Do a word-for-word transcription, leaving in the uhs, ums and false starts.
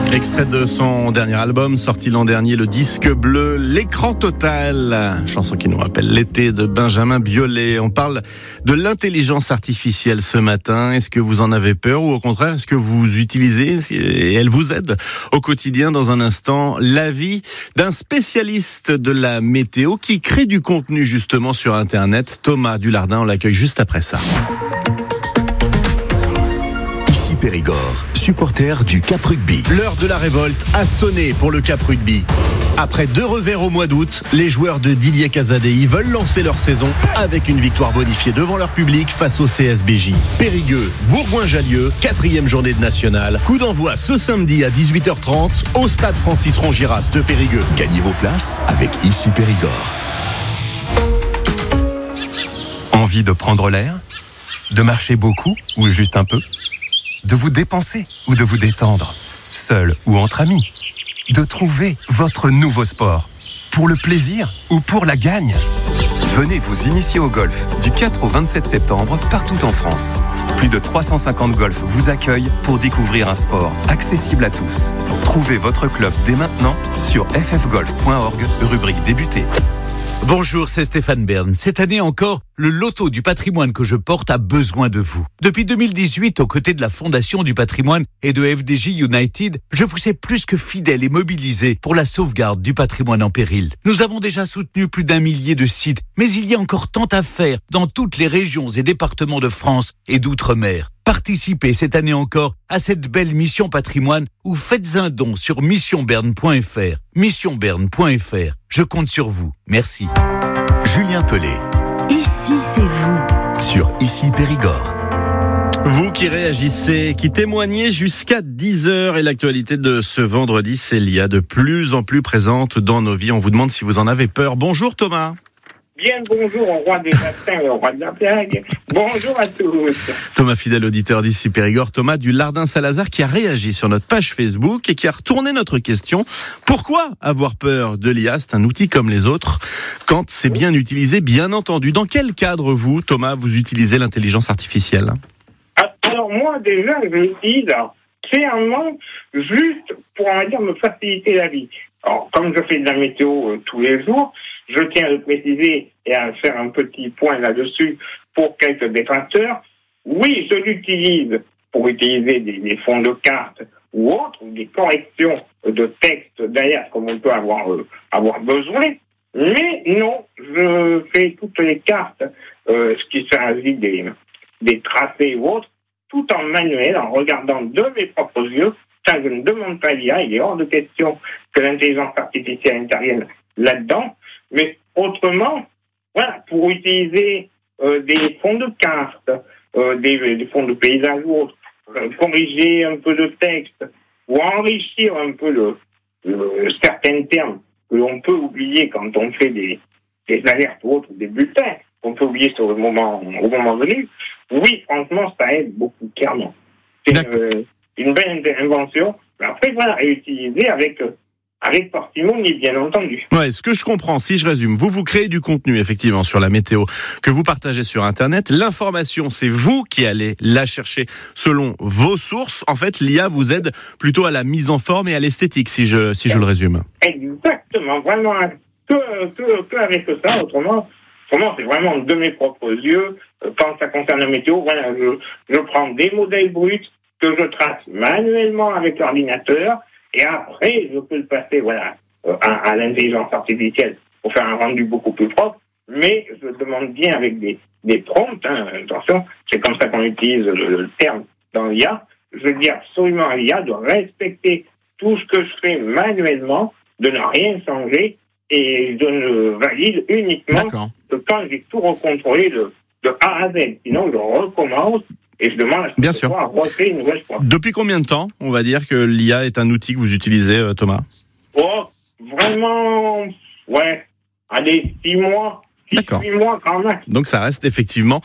Extrait de son dernier album, sorti l'an dernier, le disque bleu, L'écran total. Chanson qui nous rappelle l'été de Benjamin Biolay. On parle de l'intelligence artificielle ce matin. Est-ce que vous en avez peur ou au contraire, est-ce que vous utilisez et elle vous aide au quotidien? Dans un instant, l'avis d'un spécialiste de la météo qui crée du contenu justement sur Internet. Thomas Dulardin, on l'accueille juste après ça. Ici Périgord, supporter du Cap Rugby. L'heure de la révolte a sonné pour le Cap Rugby. Après deux revers au mois d'août, les joueurs de Didier Casadei veulent lancer leur saison avec une victoire bonifiée devant leur public face au C S B J. Périgueux, Bourgoin-Jallieu, quatrième journée de nationale. Coup d'envoi ce samedi à dix-huit heures trente au stade Francis Rongiras de Périgueux. Gagnez vos places avec Ici Périgord. Envie de prendre l'air? De marcher beaucoup ou juste un peu? De vous dépenser ou de vous détendre, seul ou entre amis, de trouver votre nouveau sport, pour le plaisir ou pour la gagne. Venez vous initier au golf du quatre au vingt-sept septembre partout en France. Plus de trois cent cinquante golfs vous accueillent pour découvrir un sport accessible à tous. Trouvez votre club dès maintenant sur f f golf point org, rubrique débuter. Bonjour, c'est Stéphane Bern. Cette année encore, le loto du patrimoine que je porte a besoin de vous. Depuis deux mille dix-huit, aux côtés de la Fondation du patrimoine et de F D J United, je vous ai plus que fidèle et mobilisé pour la sauvegarde du patrimoine en péril. Nous avons déjà soutenu plus d'un millier de sites, mais il y a encore tant à faire dans toutes les régions et départements de France et d'outre-mer. Participez cette année encore à cette belle mission patrimoine ou faites un don sur mission bern point f r. mission bern point f r. Je compte sur vous. Merci. Julien Pellet. Ici, c'est vous. Sur Ici Périgord. Vous qui réagissez, qui témoignez jusqu'à dix heures et l'actualité de ce vendredi, c'est l'I A de plus en plus présente dans nos vies. On vous demande si vous en avez peur. Bonjour Thomas. Bien, bonjour au roi des matins et au roi de la blague. Bonjour à tous. Thomas, fidèle auditeur d'Ici Périgord, Thomas du Lardin-Salazar qui a réagi sur notre page Facebook et qui a retourné notre question. Pourquoi avoir peur de l'I A? C'est un outil comme les autres quand c'est bien utilisé, bien entendu. Dans quel cadre, vous, Thomas, vous utilisez l'intelligence artificielle? Alors moi, déjà, je l'utilise clairement juste pour, on va dire, me faciliter la vie. Alors, comme je fais de la météo euh, tous les jours, je tiens à le préciser et à faire un petit point là-dessus pour quelques détracteurs. Oui, je l'utilise pour utiliser des, des fonds de cartes ou autres, ou des corrections de texte derrière, comme on peut avoir, euh, avoir besoin. Mais non, je fais toutes les cartes, euh, ce qui s'agit des, des tracés ou autres, tout en manuel, en regardant de mes propres yeux. Ça, je ne demande pas l'I A, il est hors de question que l'intelligence artificielle intervienne là-dedans. Mais autrement, voilà, pour utiliser euh, des fonds de cartes, euh, des, des fonds de paysage ou autres, euh, corriger un peu de texte, ou enrichir un peu le, le, certains termes que l'on peut oublier quand on fait des, des alertes ou autres, des bulletins, qu'on peut oublier sur le moment, au moment venu. Oui, franchement, ça aide beaucoup, clairement. C'est euh, une belle invention. Mais après, voilà, à utiliser avec, euh, avec parcimonie, bien entendu. Ouais, ce que je comprends, si je résume, vous, vous créez du contenu, effectivement, sur la météo, que vous partagez sur Internet. L'information, c'est vous qui allez la chercher selon vos sources. En fait, l'I A vous aide plutôt à la mise en forme et à l'esthétique, si je, si je le résume. Exactement, vraiment, que, que, que avec ça, autrement, autrement, c'est vraiment de mes propres yeux. Quand ça concerne la météo, voilà, je, je prends des modèles bruts que je trace manuellement avec l'ordinateur, et après, je peux le passer, voilà, à, à l'intelligence artificielle pour faire un rendu beaucoup plus propre, mais je demande bien avec des, des prompts, hein, attention, c'est comme ça qu'on utilise le, le terme dans l'I A, je dis absolument à l'I A de respecter tout ce que je fais manuellement, de ne rien changer, et je ne valide uniquement D'accord. que quand j'ai tout recontrôlé de, de A à Z, sinon je recommence. Et je demande à ce Bien que sûr. je refais une nouvelle fois. Depuis combien de temps, on va dire, que l'I A est un outil que vous utilisez, euh, Thomas? Oh, vraiment, ouais, allez, six mois. D'accord. Six mois quand même. Donc ça reste effectivement